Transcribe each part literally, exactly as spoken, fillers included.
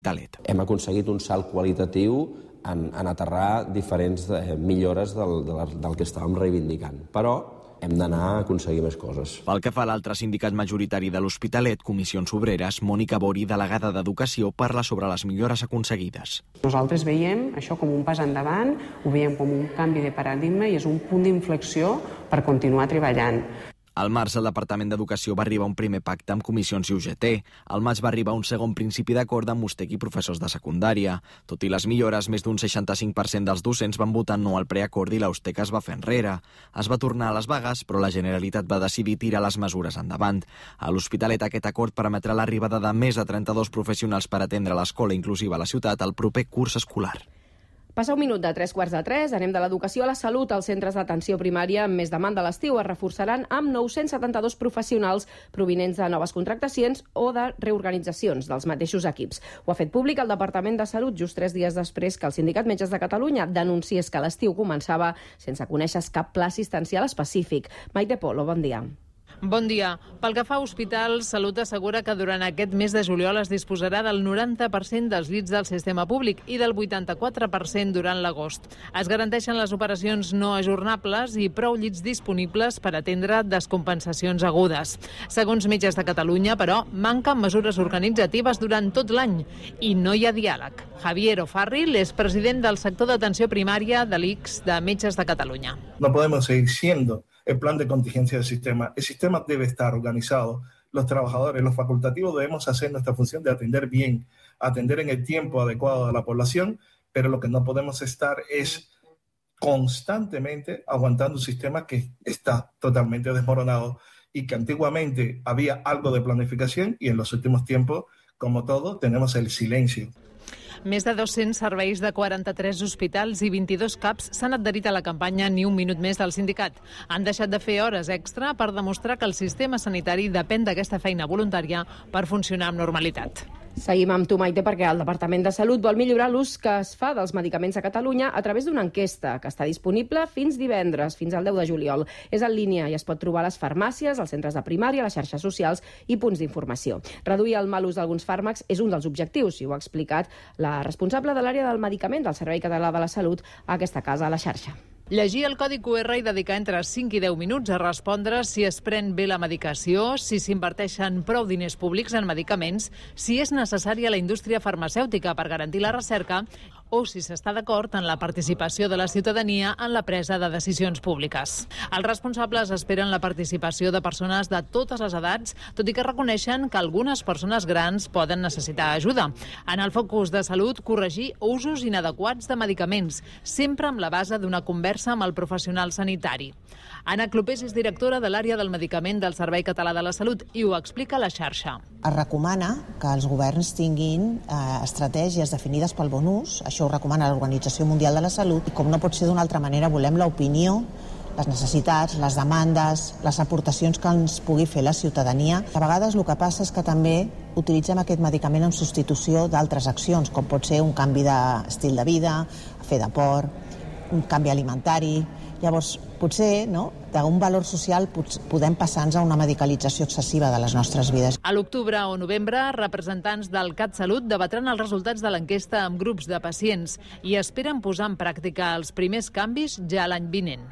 Talet. Hem aconseguit un salt qualitatiu en, en aterrar diferents eh, millores del, del, del que estàvem reivindicant. Però hem d'anar a aconseguir més coses. Pel que fa a l'altre sindicat majoritari de l'Hospitalet, Comissions Obreres, Mònica Bori, delegada d'Educació, parla sobre les millores aconseguides. Nosaltres veiem això com un pas endavant, ho veiem com un canvi de paradigma i és un punt d'inflexió per continuar treballant. Al març, el Departament d'Educació va arribar a un primer pacte amb comissions i U G T. Al maig va arribar un segon principi d'acord amb Ustec i professors de secundària. Tot i les millores, més d'un seixanta-cinc per cent dels docents van votar no al preacord i la Ustec es va fer enrere. Es va tornar a les vagues, però la Generalitat va decidir tirar les mesures endavant. A l'Hospitalet, aquest acord permetrà l'arribada de més de trenta-dos professionals per atendre l'escola inclusiva a la ciutat el proper curs escolar. Passa un minut de tres quarts de tres, anem de l'educació a la salut. Els centres d'atenció primària amb més demanda a l'estiu es reforçaran amb nou-cents setanta-dos professionals provinents de noves contractacions o de reorganitzacions dels mateixos equips. Ho ha fet públic el Departament de Salut just tres dies després que el Sindicat Metges de Catalunya denunciés que l'estiu començava sense conèixer cap pla assistencial específic. Maite Polo, bon dia. Bon dia. Pel que fa a hospitals, Salut assegura que durant aquest mes de juliol es disposarà del noranta per cent dels llits del sistema públic i del vuitanta-quatre per cent durant l'agost. Es garanteixen les operacions no ajornables i prou llits disponibles per atendre descompensacions agudes. Segons Metges de Catalunya, però, manquen mesures organitzatives durant tot l'any i no hi ha diàleg. Javier O'Farrill és president del sector d'atenció primària de l'I C S de Metges de Catalunya. No podemos seguir siendo el plan de contingencia del sistema. El sistema debe estar organizado. Los trabajadores, los facultativos debemos hacer nuestra función de atender bien, atender en el tiempo adecuado a la población, pero lo que no podemos estar es constantemente aguantando un sistema que está totalmente desmoronado y que antiguamente había algo de planificación y en los últimos tiempos, como todo, tenemos el silencio. Més de dos-cents serveis de quaranta-tres hospitals i vint-i-dos C A Ps s'han adherit a la campanya Ni un minut més del sindicat. Han deixat de fer hores extra per demostrar que el sistema sanitari depèn d'aquesta feina voluntària per funcionar amb normalitat. Seguim amb tu, Maite, perquè el Departament de Salut vol millorar l'ús que es fa dels medicaments a Catalunya a través d'una enquesta que està disponible fins divendres, fins al deu de juliol. És en línia i es pot trobar a les farmàcies, als centres de primària, a les xarxes socials i punts d'informació. Reduir el mal ús d'alguns fàrmacs és un dels objectius, i ho ha explicat la responsable de l'àrea del medicament del Servei Català de la Salut a aquesta casa, a la xarxa. Llegir el codi Q R i dedicar entre cinc i deu minuts a respondre si es pren bé la medicació, si s'inverteixen prou diners públics en medicaments, si és necessària la indústria farmacèutica per garantir la recerca o si s'està d'acord en la participació de la ciutadania en la presa de decisions públiques. Els responsables esperen la participació de persones de totes les edats, tot i que reconeixen que algunes persones grans poden necessitar ajuda. En el focus de salut, corregir usos inadequats de medicaments, sempre amb la base d'una conversa amb el professional sanitari. Anna Clopés és directora de l'àrea del medicament del Servei Català de la Salut i ho explica a la xarxa. Es recomana que els governs tinguin eh, estratègies definides pel bon ús, això ho recomana l'Organització Mundial de la Salut, i com no pot ser d'una altra manera, volem l'opinió, les necessitats, les demandes, les aportacions que ens pugui fer la ciutadania. A vegades el que passa és que també utilitzem aquest medicament en substitució d'altres accions, com pot ser un canvi d'estil de vida, fer d'esport, un canvi alimentari. Llavors, potser, no, d'un valor social podem passar-nos a una medicalització excessiva de les nostres vides. A l'octubre o novembre, representants del CatSalut debatran els resultats de l'enquesta amb grups de pacients i esperen posar en pràctica els primers canvis ja l'any vinent.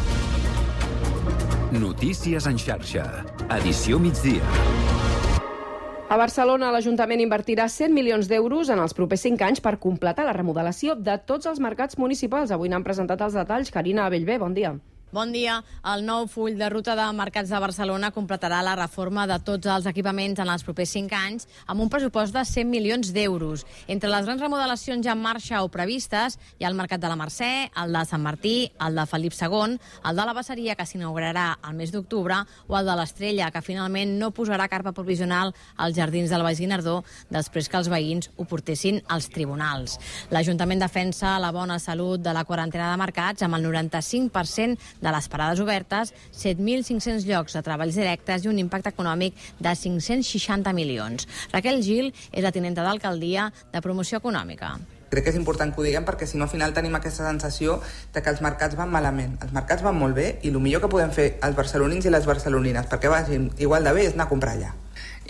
Notícies en xarxa. Edició migdia. A Barcelona, l'Ajuntament invertirà cent milions d'euros en els propers cinc anys per completar la remodelació de tots els mercats municipals. Avui n'han presentat els detalls. Carina Bellver, bon dia. Bon dia. El nou full de ruta de mercats de Barcelona completarà la reforma de tots els equipaments en els propers cinc anys amb un pressupost de cent milions d'euros. Entre les grans remodelacions ja en marxa o previstes hi ha el Mercat de la Mercè, el de Sant Martí, el de Felip segon, el de la Basseria, que s'inaugurarà al mes d'octubre, o el de l'Estrella, que finalment no posarà carpa provisional als jardins del Baix Guinardó després que els veïns ho portessin als tribunals. L'Ajuntament defensa la bona salut de la quarantena de mercats amb el noranta-cinc per cent de les parades obertes, set mil cinc-cents llocs de treballs directes i un impacte econòmic de cinc-cents seixanta milions. Raquel Gil és la tinenta d'alcaldia de Promoció Econòmica. Crec que és important que ho diguem perquè si no al final tenim aquesta sensació de que els mercats van malament. Els mercats van molt bé i el millor que podem fer els barcelonins i les barcelonines perquè vagin igual de bé és anar a comprar allà.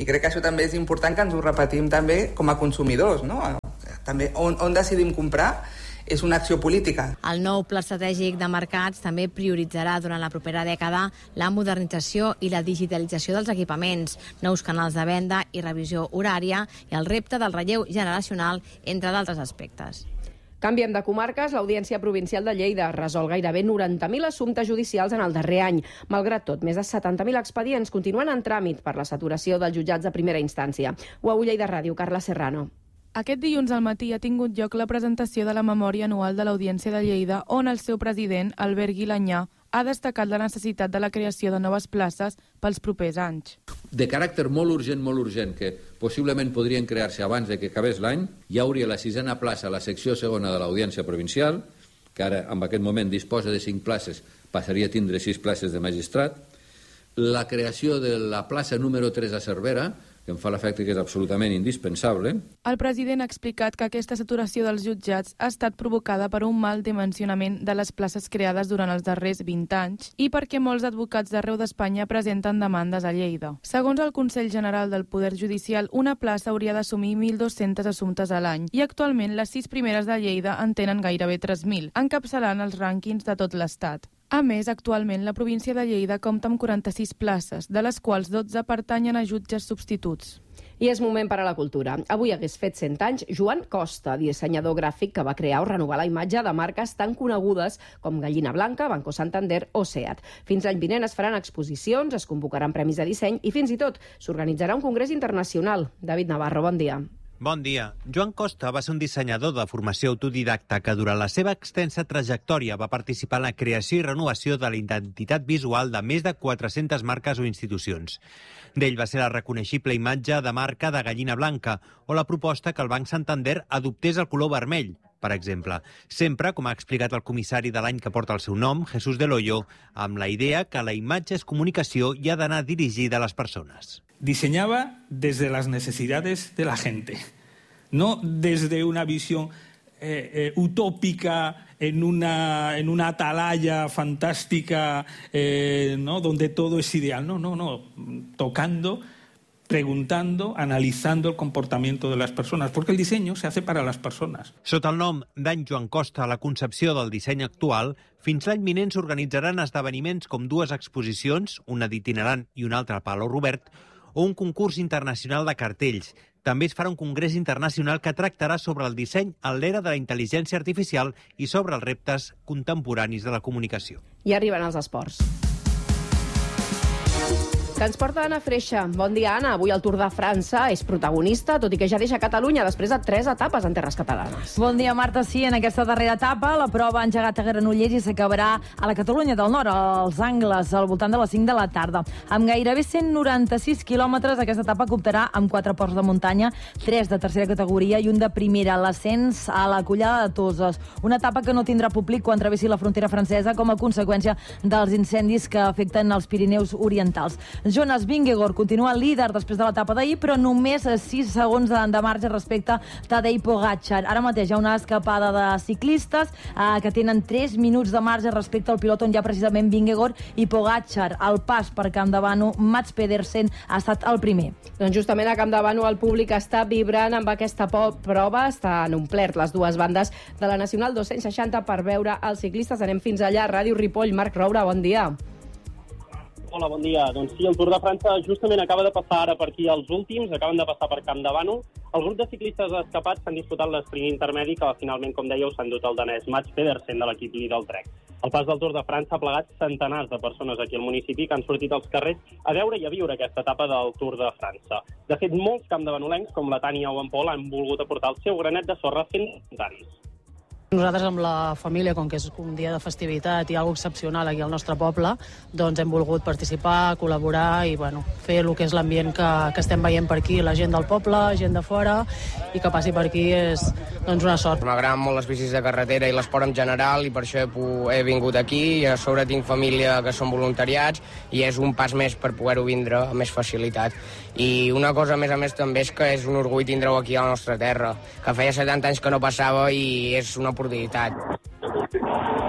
I crec que això també és important que ens ho repetim també com a consumidors, no? També on, on decidim comprar és una acció política. El nou Pla Estratègic de Mercats també prioritzarà durant la propera dècada la modernització i la digitalització dels equipaments, nous canals de venda i revisió horària i el repte del relleu generacional, entre d'altres aspectes. Canviem de comarques. L'Audiència Provincial de Lleida resol gairebé noranta mil assumptes judicials en el darrer any. Malgrat tot, més de setanta mil expedients continuen en tràmit per la saturació dels jutjats de primera instància. U A U Lleida Ràdio, Carla Serrano. Aquest dilluns al matí ha tingut lloc la presentació de la memòria anual de l'Audiència de Lleida, on el seu president, Albert Guilanyà, ha destacat la necessitat de la creació de noves places pels propers anys. De caràcter molt urgent, molt urgent, que possiblement podrien crear-se abans de que acabés l'any, hi hauria la sisena plaça a la secció segona de l'Audiència Provincial, que ara en aquest moment disposa de cinc places, passaria a tindre sis places de magistrat, la creació de la plaça número tres a Cervera, que em fa l'efecte que és absolutament indispensable. El president ha explicat que aquesta saturació dels jutjats ha estat provocada per un mal dimensionament de les places creades durant els darrers vint anys i perquè molts advocats d'arreu d'Espanya presenten demandes a Lleida. Segons el Consell General del Poder Judicial, una plaça hauria d'assumir mil dos-cents assumptes a l'any i actualment les sis primeres de Lleida en tenen gairebé tres mil, encapçalant els rànquings de tot l'Estat. A més, actualment la província de Lleida compta amb quaranta-sis places, de les quals dotze pertanyen a jutges substituts. I és moment per a la cultura. Avui hagués fet cent anys Joan Costa, dissenyador gràfic que va crear o renovar la imatge de marques tan conegudes com Gallina Blanca, Banco Santander o SEAT. Fins l'any vinent es faran exposicions, es convocaran premis de disseny i fins i tot s'organitzarà un congrés internacional. David Navarro, bon dia. Bon dia. Joan Costa va ser un dissenyador de formació autodidacta que durant la seva extensa trajectòria va participar en la creació i renovació de la identitat visual de més de quatre-centes marques o institucions. D'ell va ser la reconeixible imatge de marca de Gallina Blanca o la proposta que el Banc Santander adoptés el color vermell, per exemple. Sempre, com ha explicat el comissari de l'any que porta el seu nom, Jesús Del Hoyo, amb la idea que la imatge és comunicació i ha d'anar dirigida a les persones. Diseñaba desde las necesidades de la gente, no desde una visión eh, eh, utópica en una, en una atalaya fantástica, eh, ¿no? Donde todo es ideal. No, no, no. Tocando, preguntando, analizando el comportamiento de las personas, porque el diseño se hace para las personas. Sota el nom d'any Joan Costa, la concepció del disseny actual, fins l'any vinent s'organitzaran esdeveniments com dues exposicions, una d'itinerant i una altra a Palau Robert, o un concurs internacional de cartells. També es farà un congrés internacional que tractarà sobre el disseny en l'era de la intel·ligència artificial i sobre els reptes contemporanis de la comunicació. I arriben els esports. Que ens porta Anna Freixa. Bon dia, Anna. Avui el Tour de França és protagonista, tot i que ja deixa Catalunya després de tres etapes en terres catalanes. Bon dia, Marta. Sí, en aquesta darrera etapa la prova ha engegat a Granollers i s'acabarà a la Catalunya del Nord, als Angles, al voltant de les cinc de la tarda. Amb gairebé cent noranta-sis quilòmetres, aquesta etapa comptarà amb quatre ports de muntanya, tres de tercera categoria i un de primera, l'ascens a la Collada de Toses. Una etapa que no tindrà públic quan travessi la frontera francesa com a conseqüència dels incendis que afecten els Pirineus Orientals. Jonas Vingegaard continua líder després de l'etapa d'ahir, però només sis segons de, de marge respecte a Tadej Pogačar. Ara mateix hi ha una escapada de ciclistes eh, que tenen tres minuts de marge respecte al pilot on hi ha precisament Vingegaard i Pogačar. Al pas per Campdevànol, Mats Pedersen ha estat el primer. Doncs justament a Campdevànol el públic està vibrant amb aquesta prova, estan omplert les dues bandes de la Nacional dos-cents seixanta per veure els ciclistes. Anem fins allà, Ràdio Ripoll. Marc Roura, bon dia. Hola, bon dia. Doncs sí, el Tour de França justament acaba de passar ara per aquí els últims, acaben de passar per Campdevànol. El grup de ciclistes escapats s'han disputat l'esprint intermedi que finalment, com dèieu, s'han dut el danès Mats Pedersen de l'equip Lidl del Trek. El pas del Tour de França ha plegat centenars de persones aquí al municipi que han sortit als carrers a veure i a viure aquesta etapa del Tour de França. De fet, molts campdevanolencs, com la Tània o en Pol, han volgut aportar el seu granet de sorra fent voluntaris. Nosaltres amb la família, com que és un dia de festivitat i alguna excepcional aquí al nostre poble, doncs hem volgut participar, col·laborar i bueno, fer el que és l'ambient que, que estem veient per aquí, la gent del poble, gent de fora, i que passi per aquí és doncs, una sort. M'agraden molt les bicis de carretera i l'esport en general i per això he, he vingut aquí i a sobre tinc família que són voluntariats i és un pas més per poder-ho vindre amb més facilitat. I una cosa, a més a més, també és que és un orgull tindre-ho aquí a la nostra terra, que feia setanta anys que no passava i és una oportunitat.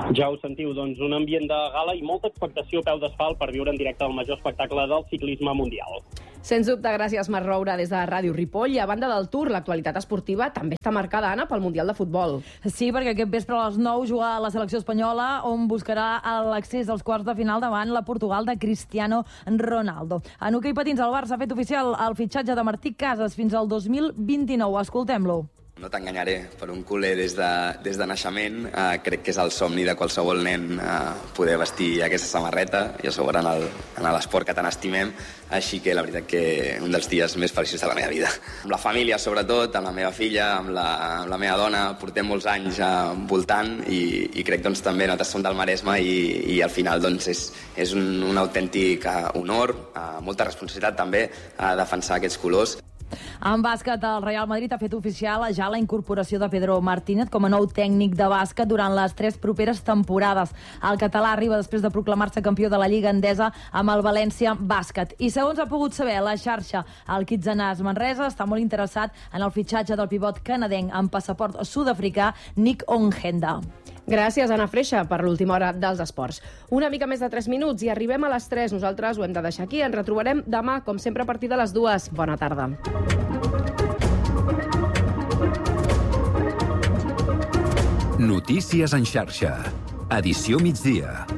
Ja ho sentiu, doncs un ambient de gala i molta expectació a peu d'asfalt per viure en directe el major espectacle del ciclisme mundial. Sens dubte, gràcies, Marc Roura, des de Ràdio Ripoll. I a banda del Tour, l'actualitat esportiva també està marcada, Anna, pel Mundial de Futbol. Sí, perquè aquest vespre a les nou jugarà la selecció espanyola, on buscarà l'accés als quarts de final davant la Portugal de Cristiano Ronaldo. En hoquei patins, el Barça ha fet oficial el fitxatge de Martí Casas fins al dos mil vint-i-nou. Escoltem-lo. No t'enganyaré, per un culer des de, des de naixement eh, crec que és el somni de qualsevol nen eh, poder vestir aquesta samarreta i a sobre en el- en l'esport que tant estimem, així que la veritat que un dels dies més feliços de la meva vida. Amb la família, sobretot, amb la meva filla, amb la, amb la meva dona, portem molts anys eh, voltant i, i crec doncs també nosaltres som del Maresme i, i al final doncs és, és un, un autèntic eh, honor, eh, molta responsabilitat també a eh, defensar aquests colors. En bàsquet, el Real Madrid ha fet oficial ja la incorporació de Pedro Martínez com a nou tècnic de bàsquet durant les tres properes temporades. El català arriba després de proclamar-se campió de la Lliga Endesa amb el València Bàsquet. I segons ha pogut saber la xarxa, el Kitsanàs Manresa està molt interessat en el fitxatge del pivot canadenc amb passaport sud-africà Nick Ongenda. Gràcies, Anna Freixa, per l'última hora dels esports. Una mica més de tres minuts i arribem a les tres. Nosaltres ho hem de deixar aquí. Ens retrobarem demà, com sempre, a partir de les dues. Bona tarda. Notícies en xarxa. Edició migdia.